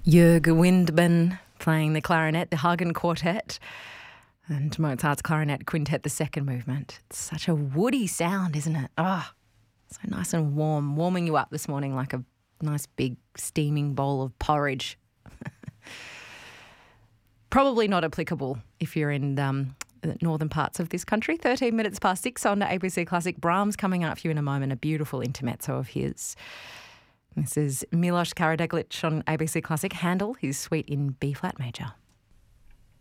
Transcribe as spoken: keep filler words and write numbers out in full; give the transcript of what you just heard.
Jörg Windman playing the clarinet, the Hagen Quartet, and Mozart's clarinet quintet, the second movement. It's such a woody sound, isn't it? Ah, oh, so nice and warm, warming you up this morning like a nice big steaming bowl of porridge. Probably not applicable if you're in um, the northern parts of this country. thirteen minutes past six on A B C Classic. Brahms coming up for you in a moment, a beautiful intermezzo of his. This is Milos Karadeglic on A B C Classic. Handel, his suite in B-flat major.